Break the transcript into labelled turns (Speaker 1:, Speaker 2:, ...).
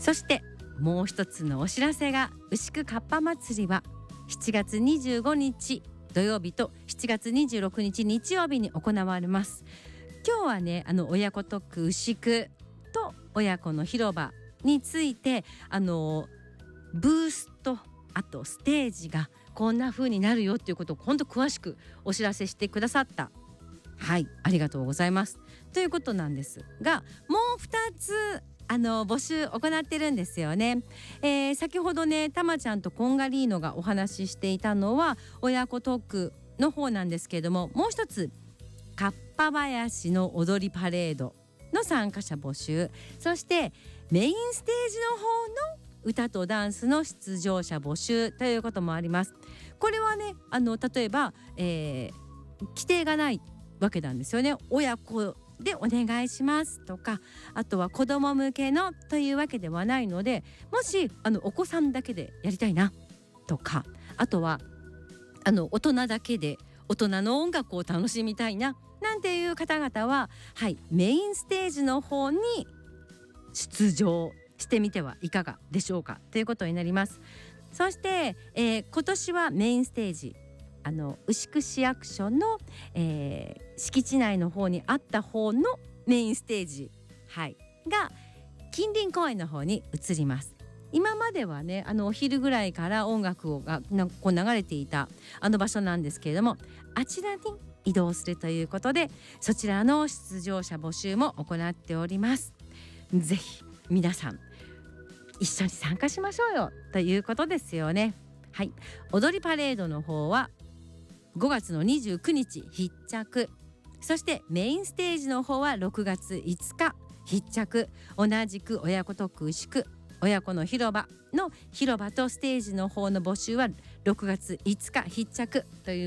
Speaker 1: そしてもう一つのお知らせが、牛久かっぱ祭りは7月25日土曜日と7月26日日曜日に行われます。今日はね、親子特区牛久と親子の広場についてブースとあとステージがこんな風になるよっていうことを本当詳しくお知らせしてくださった。はい、ありがとうございますということなんですが、もう2つ募集行ってるんですよね。先ほどね、たまちゃんとコンガリーノがお話ししていたのは親子トークの方なんですけれども、もう一つかっぱ林の踊りパレードの参加者募集、そしてメインステージの方の歌とダンスの出場者募集ということもあります。これはね、例えば、規定がないわけなんですよね。親子でお願いしますとか、あとは子供向けのというわけではないので、もしお子さんだけでやりたいなとか、あとは大人だけで大人の音楽を楽しみたいななんていう方々は、はい、メインステージの方に出場してみてはいかがでしょうかということになります。そして、今年はメインステージ牛久市役所の、敷地内の方にあった方のメインステージ、はい、が近隣公園の方に移ります。今まではね、お昼ぐらいから音楽がこう流れていた場所なんですけれども、あちらに移動するということで、そちらの出場者募集も行っております。ぜひ皆さん一緒に参加しましょうよということですよね。はい、踊りパレードの方は5月の29日必着、そしてメインステージの方は6月5日必着、同じく親子特区牛久親子の広場の広場とステージの方の募集は6月5日必着という